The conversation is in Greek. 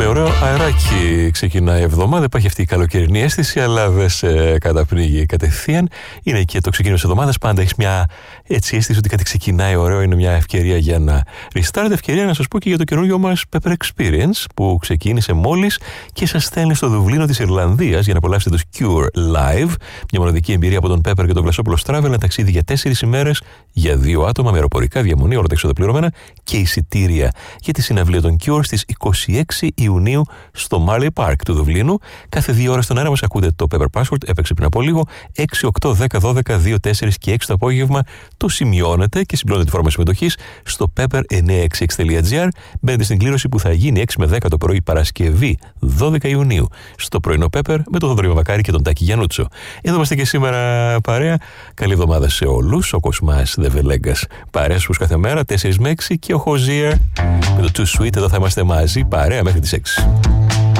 Με ωραίο αεράκι ξεκινάει η εβδομάδα. Υπάρχει αυτή η καλοκαιρινή αίσθηση, αλλά δεν σε καταπνίγει κατευθείαν. Είναι και το ξεκίνημα της εβδομάδας. Πάντα έχεις μια έτσι αίσθηση ότι κάτι ξεκινάει ωραίο. Είναι μια ευκαιρία για να restart. Ευκαιρία να σας πω και για το καινούργιο μας Pepper Experience που ξεκίνησε μόλις και σας στέλνει στο Δουβλίνο της Ιρλανδίας για να απολαύσετε το Cure Live. Μια μοναδική εμπειρία από τον Pepper και τον Βλασόπουλος Travel. Ένα ταξίδι για 4 ημέρες για 2 άτομα με αεροπορικά, διαμονή, όλα τα έξοδα πληρωμένα και εισιτήρια για τη συναυλία των Cure στις 26 Ιουνίου στο Marley Park του Δουβλίνου. Κάθε 2 ώρες στον αέρα μας ακούτε το Pepper Password. Έπαιξε πριν από λίγο. 6, 8, 10, 12, 2, 4 και 6 το απόγευμα. Το σημειώνετε και συμπληρώνετε τη φόρμα συμμετοχής στο pepper966.gr. Μπαίνετε στην κλήρωση που θα γίνει 6 με 10 το πρωί Παρασκευή 12 Ιουνίου στο πρωινό Pepper με τον Θοδωρή Βακάρη και τον Τάκη Γιαννούτσο. Εδώ είμαστε και σήμερα παρέα. Καλή εβδομάδα σε όλους. Ο Κοσμάς Δεβελέγκας παρέας που κάθε μέρα 4 με 6 και ο Χοζίερ με το Too Sweet. Εδώ θα είμαστε μαζί παρέα μέχρι τις 6.